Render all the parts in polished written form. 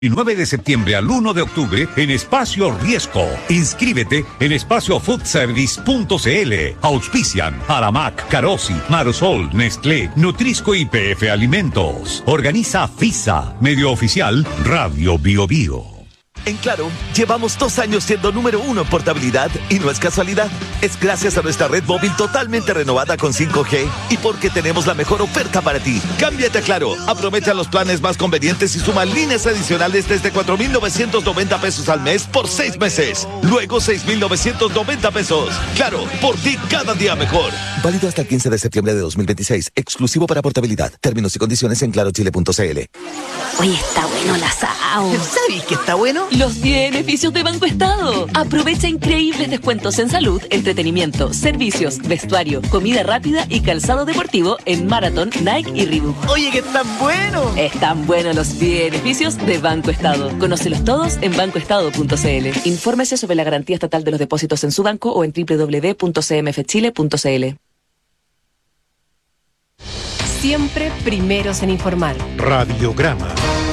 Del 9 de septiembre al 1 de octubre en Espacio Riesgo. Inscríbete en espaciofoodservice.cl. Auspician Aramac, Carosi, Marosol, Nestlé, Nutrisco y PF Alimentos. Organiza FISA, medio oficial Radio Bio Bio. En Claro, llevamos 2 años siendo número 1 en portabilidad y no es casualidad. Es gracias a nuestra red móvil totalmente renovada con 5G y porque tenemos la mejor oferta para ti. Cámbiate a Claro, aprovecha los planes más convenientes y suma líneas adicionales desde 4,990 pesos al mes por 6 meses. Luego 6,990 pesos. Claro, por ti cada día mejor. Válido hasta el 15 de septiembre de 2026. Exclusivo para portabilidad. Términos y condiciones en clarochile.cl. Oye, está bueno el asado. ¿Sabes qué está bueno? Los beneficios de Banco Estado. Aprovecha increíbles descuentos en salud, entretenimiento, servicios, vestuario, comida rápida y calzado deportivo en Marathon, Nike y Reebok. Oye, que están buenos. Están buenos los beneficios de Banco Estado. Conócelos todos en bancoestado.cl. Infórmese sobre la garantía estatal de los depósitos en su banco o en www.cmfchile.cl. Siempre primeros en informar. Radiograma.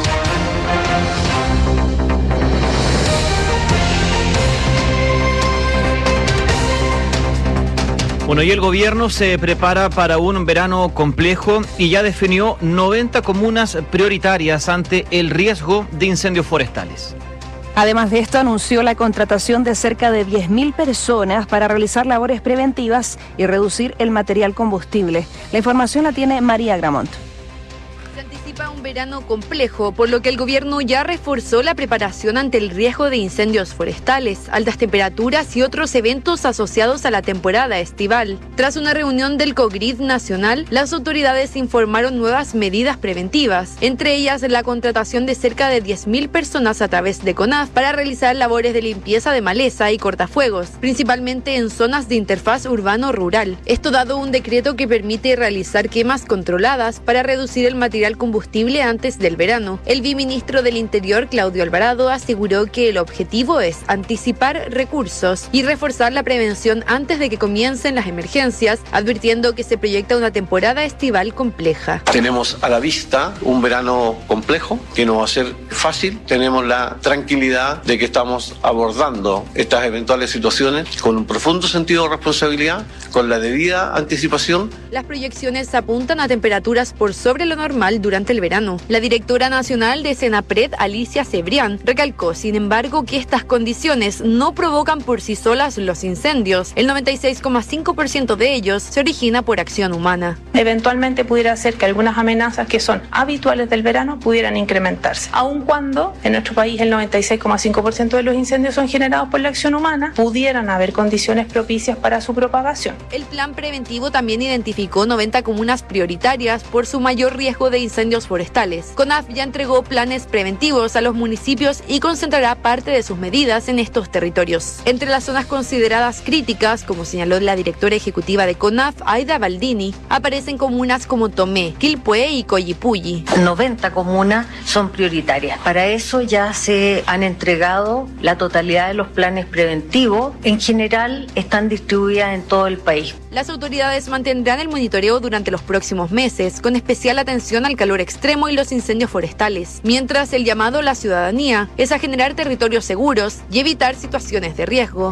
Bueno, y el gobierno se prepara para un verano complejo y ya definió 90 comunas prioritarias ante el riesgo de incendios forestales. Además de esto, anunció la contratación de cerca de 10.000 personas para realizar labores preventivas y reducir el material combustible. La información la tiene María Gramont. Se anticipa un verano complejo, por lo que el gobierno ya reforzó la preparación ante el riesgo de incendios forestales, altas temperaturas y otros eventos asociados a la temporada estival. Tras una reunión del COGRID nacional, las autoridades informaron nuevas medidas preventivas, entre ellas la contratación de cerca de 10.000 personas a través de CONAF para realizar labores de limpieza de maleza y cortafuegos, principalmente en zonas de interfaz urbano-rural. Esto dado un decreto que permite realizar quemas controladas para reducir el material combustible antes del verano. El viceministro del Interior, Claudio Alvarado, aseguró que el objetivo es anticipar recursos y reforzar la prevención antes de que comiencen las emergencias, advirtiendo que se proyecta una temporada estival compleja. Tenemos a la vista un verano complejo que no va a ser fácil. Tenemos la tranquilidad de que estamos abordando estas eventuales situaciones con un profundo sentido de responsabilidad, con la debida anticipación. Las proyecciones apuntan a temperaturas por sobre lo normal durante el verano. La directora nacional de Senapred, Alicia Cebrián, recalcó, sin embargo, que estas condiciones no provocan por sí solas los incendios. El 96,5% de ellos se origina por acción humana. Eventualmente pudiera ser que algunas amenazas que son habituales del verano pudieran incrementarse. Aun cuando en nuestro país el 96,5% de los incendios son generados por la acción humana, pudieran haber condiciones propicias para su propagación. El plan preventivo también identificó 90 comunas prioritarias por su mayor riesgo de incendios forestales. CONAF ya entregó planes preventivos a los municipios y concentrará parte de sus medidas en estos territorios. Entre las zonas consideradas críticas, como señaló la directora ejecutiva de CONAF, Aida Baldini, aparecen comunas como Tomé, Quilpué y Collipulli. 90 comunas son prioritarias. Para eso ya se han entregado la totalidad de los planes preventivos. En general están distribuidas en todo el país. Las autoridades mantendrán el monitoreo durante los próximos meses, con especial atención al calor extremo y los incendios forestales, mientras el llamado a la ciudadanía es a generar territorios seguros y evitar situaciones de riesgo.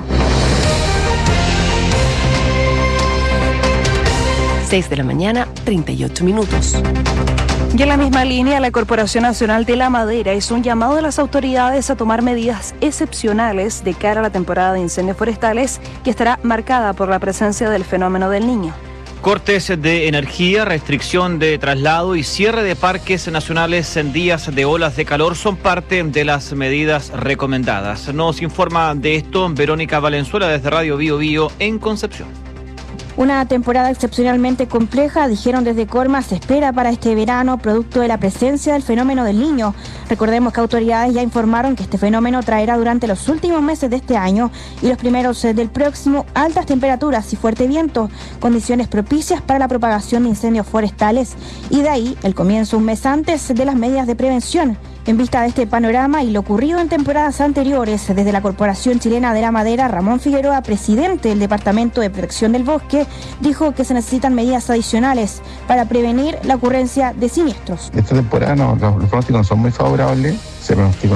6 de la mañana, 38 minutos. Y en la misma línea, la Corporación Nacional de la Madera hizo un llamado a las autoridades a tomar medidas excepcionales de cara a la temporada de incendios forestales, que estará marcada por la presencia del fenómeno del Niño. Cortes de energía, restricción de traslado y cierre de parques nacionales en días de olas de calor son parte de las medidas recomendadas. Nos informa de esto Verónica Valenzuela desde Radio Bio Bio en Concepción. Una temporada excepcionalmente compleja, dijeron desde Corma, se espera para este verano, producto de la presencia del fenómeno del Niño. Recordemos que autoridades ya informaron que este fenómeno traerá durante los últimos meses de este año y los primeros del próximo altas temperaturas y fuerte viento, condiciones propicias para la propagación de incendios forestales, y de ahí el comienzo un mes antes de las medidas de prevención, En vista de este panorama y lo ocurrido en temporadas anteriores, desde la Corporación Chilena de la Madera, Ramón Figueroa, presidente del Departamento de Protección del Bosque, dijo que se necesitan medidas adicionales para prevenir la ocurrencia de siniestros. Esta temporada los pronósticos no son muy favorables. Se pronostica